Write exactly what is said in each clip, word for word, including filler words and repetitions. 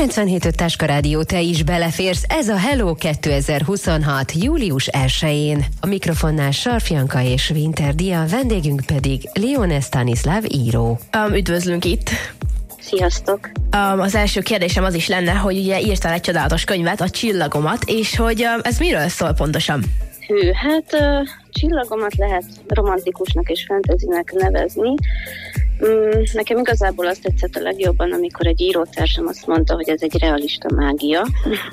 kilencvenhét öt Táska Rádió, te is beleférsz, ez a Hello kétezer-huszonhat. július elsején. A mikrofonnál Sarf Janka és Winter Dia, vendégünk pedig Leone Stanislav író. Um, üdvözlünk itt! Sziasztok! Um, az első kérdésem az is lenne, hogy ugye írtál egy csodálatos könyvet, a Csillagomat, és hogy um, ez miről szól pontosan? Hű, hát uh, Csillagomat lehet romantikusnak és fantasynek nevezni. Mm, nekem igazából azt tetszett a legjobban, amikor egy írótársam azt mondta, hogy ez egy realista mágia.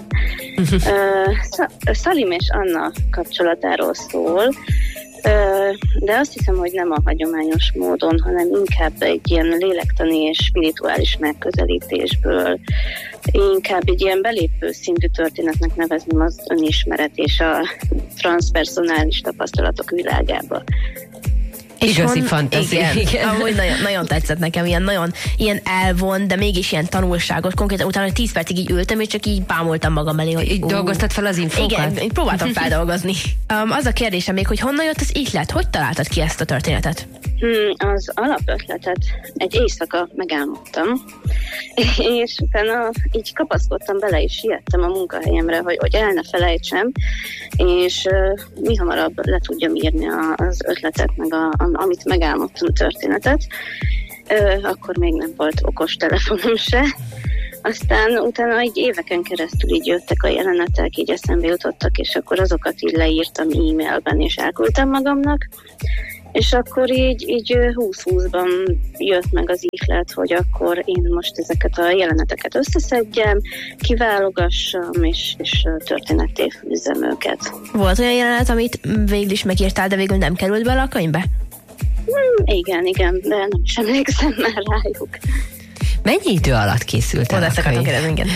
uh, Szalim és Anna kapcsolatáról szól, uh, de azt hiszem, hogy nem a hagyományos módon, hanem inkább egy ilyen lélektani és spirituális megközelítésből. Inkább egy ilyen belépő szintű történetnek nevezném az önismeret és a transpersonális tapasztalatok világába. És Igazi hon... fantázia. Igen, igen. Amúgy nagyon, nagyon tetszett nekem, ilyen nagyon ilyen elvon, de mégis ilyen tanulságos. Konkrétan utána, hogy tíz percig így ültem, és csak így bámultam magam elé, hogy... Így dolgoztad fel az infókat? Igen, én próbáltam feldolgozni. um, az a kérdésem még, hogy honnan jött az ihlet? Hogy találtad ki ezt a történetet? Hmm, az alapötletet egy éjszaka megálmodtam, és utána így kapaszkodtam bele, és siettem a munkahelyemre, hogy, hogy el ne felejtsem, és uh, mi hamarabb le tudjam írni a, az ötletet, meg a, a, amit megálmodtam a történetet. Uh, akkor még nem volt okos telefonom se. Aztán utána így éveken keresztül így jöttek a jelenetek, így eszembe jutottak, és akkor azokat így leírtam e-mailben, és elküldtem magamnak. És akkor így, így húsz-húszban jött meg az ihlet, hogy akkor én most ezeket a jeleneteket összeszedjem, kiválogassam, és, és történetté fűzzem őket. Volt olyan jelenet, amit végül is megírtál, de végül nem került bele a könyvbe? Hmm, igen, igen, de nem is emlékszem már rájuk. Mennyi idő alatt készült el a könyv? Kérdezni, igen.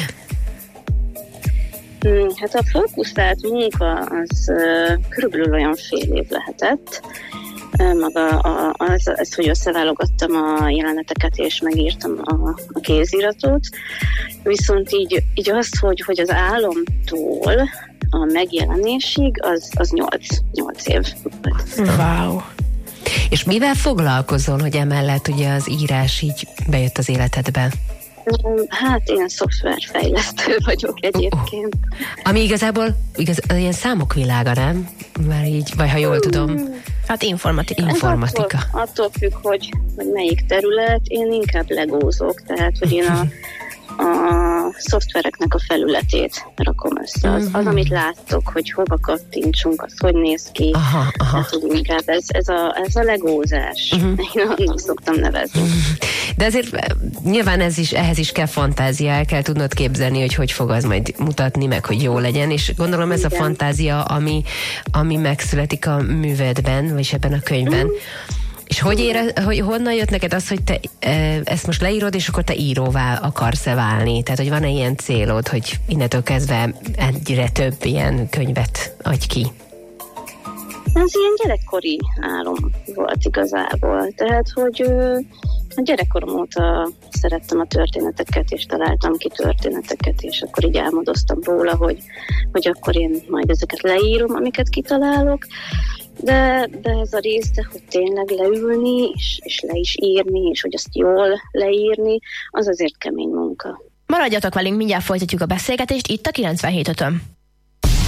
Hmm, hát a fókuszált munka az uh, körülbelül olyan fél év lehetett. Maga a, az, az, hogy összeválogattam a jeleneteket és megírtam a, a kéziratot. Viszont így, így az, hogy, hogy az álomtól a megjelenésig, az, az nyolc év. Wow! És mivel foglalkozol, hogy emellett ugye az írás így bejött az életedbe? Hát én szoftverfejlesztő vagyok egyébként. Uh, ami igazából igaz, ilyen számok világa, nem? Már így, vagy ha jól tudom. Hát informatika. Informatika. Attól, attól függ, hogy, hogy melyik terület. Én inkább legózok, tehát hogy én a, a szoftvereknek a felületét rakom össze. Az, az, amit láttok, hogy hova kattintsunk, az hogy néz ki. Aha, aha. Hát, hogy inkább ez, ez, a, ez a legózás. Uh-huh. Én annak szoktam nevezni. Uh-huh. De azért nyilván ez is, ehhez is kell fantázia, el kell tudnod képzelni, hogy hogy fog az majd mutatni, meg hogy jó legyen, és gondolom ez igen. A fantázia, ami, ami megszületik a művedben, vagy ebben a könyvben. Uh-huh. És hogy ére, hogy honnan jött neked az, hogy te e, ezt most leírod, és akkor te íróvá akarsz-e válni? Tehát, hogy van-e ilyen célod, hogy innentől kezdve egyre több ilyen könyvet adj ki? Ez ilyen gyerekkori álom volt igazából. Tehát, hogy ö, a gyerekkorom óta szerettem a történeteket, és találtam ki történeteket, és akkor így álmodoztam róla, hogy, hogy akkor én majd ezeket leírom, amiket kitalálok. De, de ez a része, hogy tényleg leülni, és, és le is írni, és hogy azt jól leírni, az azért kemény munka. Maradjatok velünk, mindjárt folytatjuk a beszélgetést itt a kilencvenhét ötön.